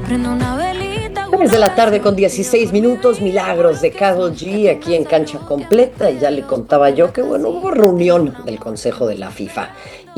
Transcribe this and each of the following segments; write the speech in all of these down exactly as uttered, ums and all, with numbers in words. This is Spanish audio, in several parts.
Prendo una velita, tres de una la tarde oración con y yo dieciséis minutos, conmigo milagros de que es Karol mucho G que aquí en pensar en cancha lo que completa. Y ya le hacemos. contaba yo que, bueno, hubo reunión del Consejo de la FIFA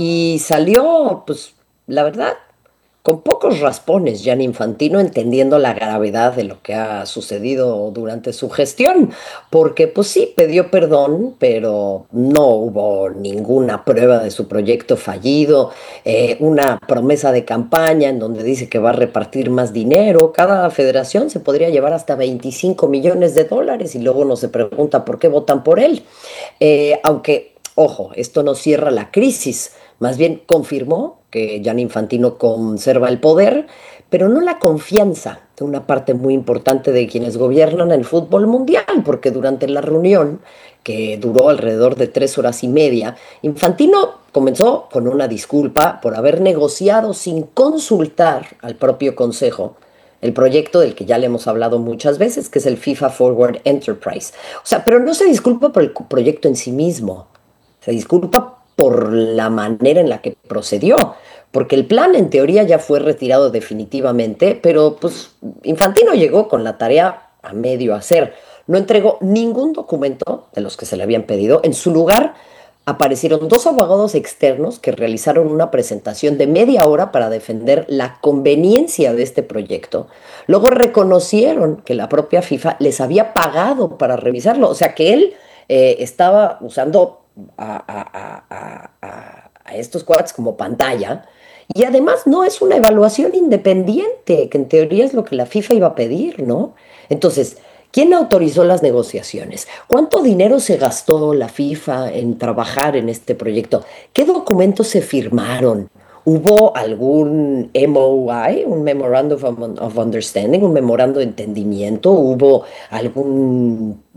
y salió, pues, la verdad, con pocos raspones, Gianni Infantino, entendiendo la gravedad de lo que ha sucedido durante su gestión, porque pues sí, pidió perdón, pero no hubo ninguna prueba de su proyecto fallido, eh, una promesa de campaña en donde dice que va a repartir más dinero. Cada federación se podría llevar hasta veinticinco millones de dólares y luego uno se pregunta por qué votan por él. Eh, aunque, ojo, esto no cierra la crisis, más bien confirmó que Gianni Infantino conserva el poder, pero no la confianza de una parte muy importante de quienes gobiernan el fútbol mundial, porque durante la reunión, que duró alrededor de tres horas y media, Infantino comenzó con una disculpa por haber negociado sin consultar al propio Consejo el proyecto del que ya le hemos hablado muchas veces, que es el FIFA Forward Enterprise. O sea, pero no se disculpa por el proyecto en sí mismo, se disculpa por la manera en la que procedió, porque el plan en teoría ya fue retirado definitivamente, pero pues Infantino llegó con la tarea a medio hacer. No entregó ningún documento de los que se le habían pedido. En su lugar, aparecieron dos abogados externos que realizaron una presentación de media hora para defender la conveniencia de este proyecto. Luego reconocieron que la propia FIFA les había pagado para revisarlo, o sea que él eh, estaba usando a, a- a- a- a estos cuads como pantalla. Y además no es una evaluación independiente, que en teoría es lo que la FIFA iba a pedir, ¿no? Entonces, ¿quién autorizó las negociaciones? ¿Cuánto dinero se gastó la FIFA en trabajar en este proyecto? ¿Qué documentos se firmaron? ¿Hubo algún M O I, un Memorandum of, of Understanding, un memorando de entendimiento? ¿Hubo algún